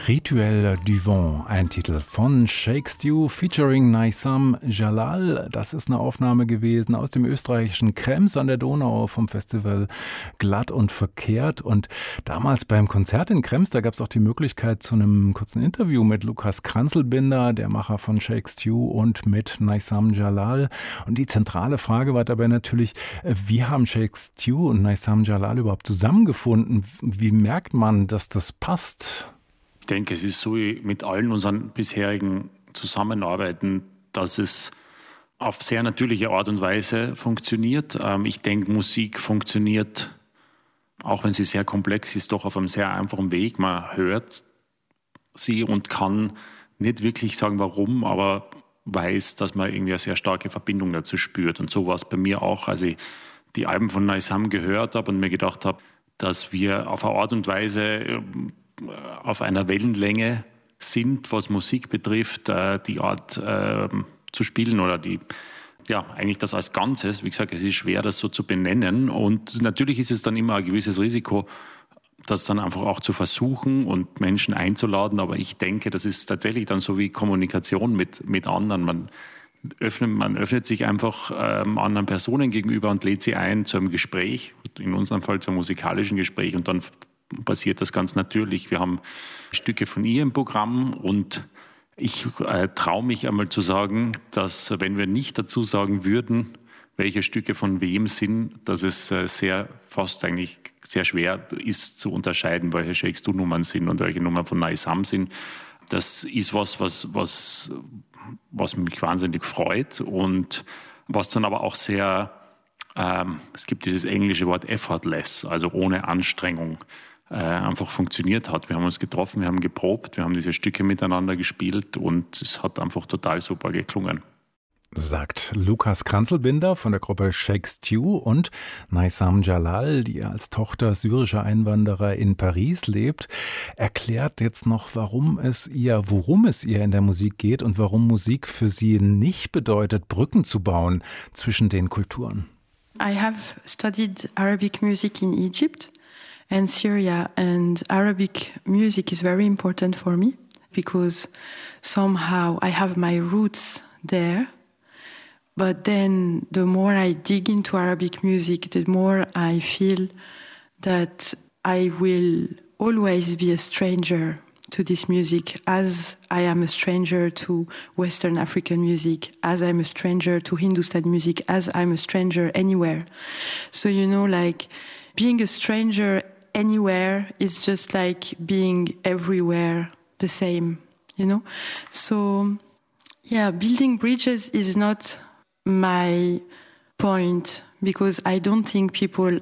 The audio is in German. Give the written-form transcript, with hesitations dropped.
Rituel du Vent, ein Titel von Shake Stew featuring Naysam Jalal. Das ist eine Aufnahme gewesen aus dem österreichischen Krems an der Donau vom Festival Glatt und Verkehrt. Und damals beim Konzert in Krems, da gab es auch die Möglichkeit zu einem kurzen Interview mit Lukas Kranzelbinder, der Macher von Shake Stew, und mit Naysam Jalal. Und die zentrale Frage war dabei natürlich, wie haben Shake Stew und Naysam Jalal überhaupt zusammengefunden? Wie merkt man, dass das passt? Ich denke, es ist so wie mit allen unseren bisherigen Zusammenarbeiten, dass es auf sehr natürliche Art und Weise funktioniert. Ich denke, Musik funktioniert, auch wenn sie sehr komplex ist, doch auf einem sehr einfachen Weg. Man hört sie und kann nicht wirklich sagen, warum, aber weiß, dass man irgendwie eine sehr starke Verbindung dazu spürt. Und so war es bei mir auch, als ich die Alben von Naysam gehört habe und mir gedacht habe, dass wir auf eine Art und Weise auf einer Wellenlänge sind, was Musik betrifft, die Art zu spielen oder eigentlich das als Ganzes. Wie gesagt, es ist schwer, das so zu benennen, und natürlich ist es dann immer ein gewisses Risiko, das dann einfach auch zu versuchen und Menschen einzuladen, aber ich denke, das ist tatsächlich dann so wie Kommunikation mit anderen. Man öffnet sich einfach anderen Personen gegenüber und lädt sie ein zu einem Gespräch, in unserem Fall zu einem musikalischen Gespräch, und dann passiert das ganz natürlich. Wir haben Stücke von ihr im Programm, und ich traue mich einmal zu sagen, dass, wenn wir nicht dazu sagen würden, welche Stücke von wem sind, dass es fast eigentlich sehr schwer ist zu unterscheiden, welche Shake Stew Nummern sind und welche Nummern von Naysam sind. Das ist was mich wahnsinnig freut und was dann aber auch sehr, es gibt dieses englische Wort effortless, also ohne Anstrengung, einfach funktioniert hat. Wir haben uns getroffen, wir haben geprobt, wir haben diese Stücke miteinander gespielt und es hat einfach total super geklungen. Sagt Lukas Kranzelbinder von der Gruppe Shake Stew, und Naysam Jalal, die als Tochter syrischer Einwanderer in Paris lebt, erklärt jetzt noch, worum es ihr in der Musik geht und warum Musik für sie nicht bedeutet, Brücken zu bauen zwischen den Kulturen. I have studied Arabic music in Egypt and Syria, and Arabic music is very important for me because somehow I have my roots there. But then the more I dig into Arabic music, the more I feel that I will always be a stranger to this music, as I am a stranger to Western African music, as I'm a stranger to Hindustani music, as I'm a stranger anywhere. So, like being a stranger anywhere is just like being everywhere the same, So, building bridges is not my point, because I don't think people